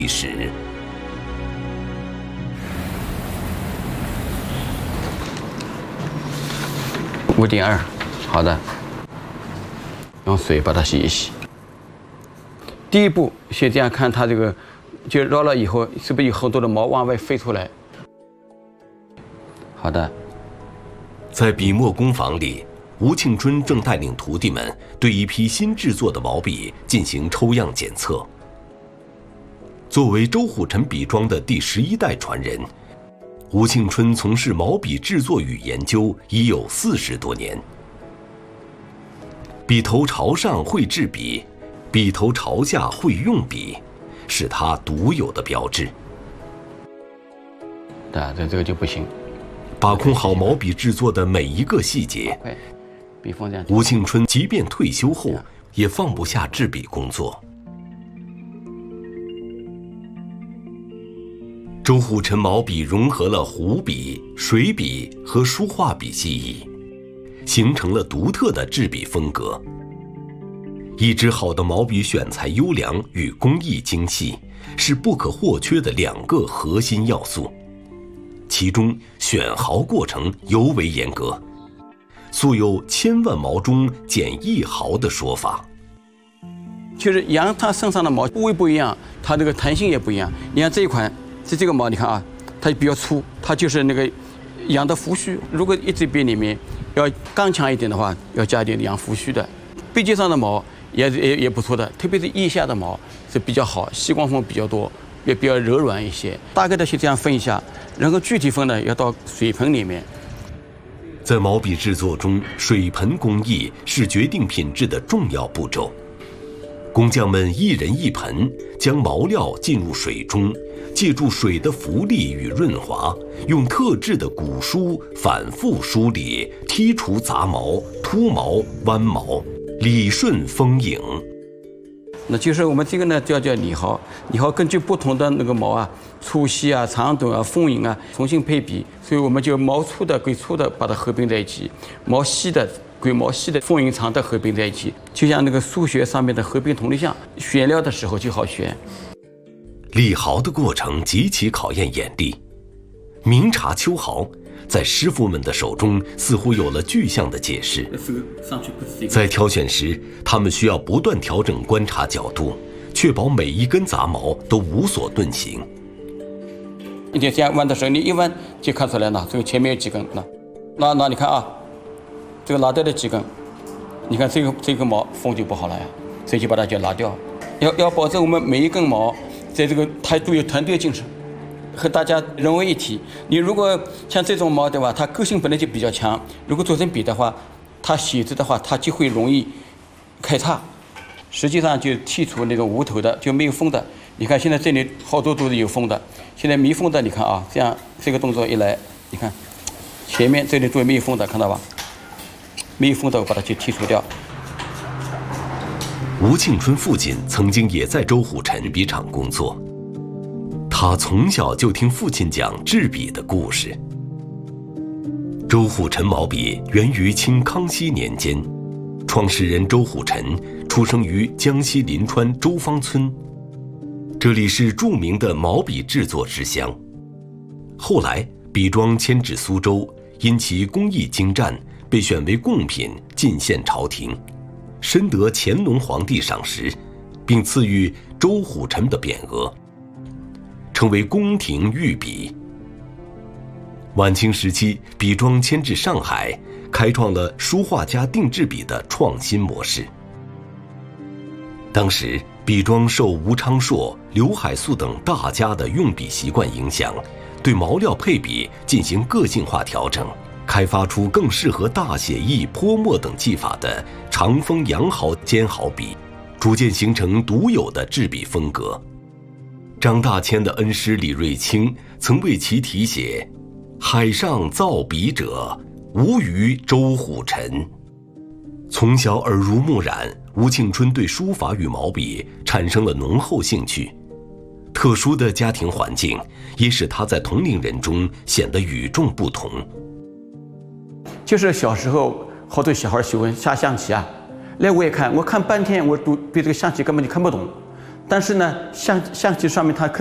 历史。 5.2，好的，用水把它洗一洗。第一步，先这样看它这个，就绕了以后，是不是有很多的毛往外飞出来？好的。 在笔墨工坊里，吴庆春正带领徒弟们对一批新制作的毛笔进行抽样检测。作为周虎臣笔庄的第11代传人，吴庆春从事毛笔制作与研究已有40多年。笔头朝上会制笔，笔头朝下会用笔，是他独有的标志。 这个就不行。 把控好毛笔制作的每一个细节，吴庆春即便退休后也放不下制笔工作。周虎臣毛笔融合了湖笔、水笔和书画笔技艺，形成了独特的制笔风格。一支好的毛笔选材优良与工艺精细是不可或缺的2个核心要素。其中选毫过程尤为严格，素有千万毛中捡1毫的说法。 就是羊它身上的毛部位不一样，它这个弹性也不一样。你看这一款是这个毛，你看啊，它比较粗，它就是那个羊的胡须。如果一支笔里面要刚强一点的话，要加一点羊胡须的。背脊上的毛也不错的，特别是腋下的毛是比较好，细光缝比较多，也比较柔软一些。大概的先这样分一下。然后具体分呢，要到水盆里面。 在毛笔制作中，水盆工艺是决定品质的重要步骤。工匠们一人一盆，将毛料浸入水中，借助水的浮力与润滑，用特制的鼓梳反复梳理，剔除杂毛、秃毛、弯毛，理顺丰盈。 那就是我们这个呢叫理毫，理毫根据不同的那个毛啊，粗细啊、长短啊、丰盈啊，重新配比，所以我们就毛粗的归粗的把它合并在一起，毛细的归毛细的，丰盈长的合并在一起，就像那个数学上面的合并同类项，选料的时候就好选。 理毫的过程极其考验眼力，明察秋毫。在师傅们的手中，似乎有了具象的解释。在挑选时，他们需要不断调整观察角度，确保每一根杂毛都无所遁形。 你这样弯的时候，你一弯就看出来了，这个前面有几根。那你看啊，这个拿掉了几根，你看这个毛缝就不好了呀，所以就把它拿掉。要保证我们每一根毛在这个它都有团队精神。和大家融为一体。你如果像这种毛对吧，它个性本来就比较强，如果做成笔的话，它写字的话，它就会容易开叉。实际上就剔除那个无头的，就没有锋的。你看现在这里好多都是有锋的，现在没锋的，你看啊，这样这个动作一来，你看前面这里都没有锋的，看到吧？没有锋的，我把它去剔除掉。 吴庆春父亲曾经也在周虎臣笔厂工作。他从小就听父亲讲制笔的故事。周虎臣毛笔源于清康熙年间，创始人周虎臣出生于江西临川周坊村，这里是著名的毛笔制作之乡。后来笔庄迁至苏州，因其工艺精湛，被选为贡品进献朝廷，深得乾隆皇帝赏识，并赐予周虎臣的匾额，成为宫廷御笔。晚清时期，笔庄迁至上海，开创了书画家定制笔的创新模式。当时，笔庄受吴昌硕、刘海粟等大家的用笔习惯影响，对毛料配比进行个性化调整，开发出更适合大写意、泼墨等技法的长锋羊毫尖毫笔，逐渐形成独有的制笔风格。张大千的恩师李瑞清曾为其题写“海上造笔者，无于周虎臣”。从小耳濡目染，吴庆春对书法与毛笔产生了浓厚兴趣。特殊的家庭环境也使他在同龄人中显得与众不同。 就是小时候好多小孩喜欢下象棋啊，来我也看，我看半天，我对这个象棋根本就看不懂。 但是呢，象棋上面它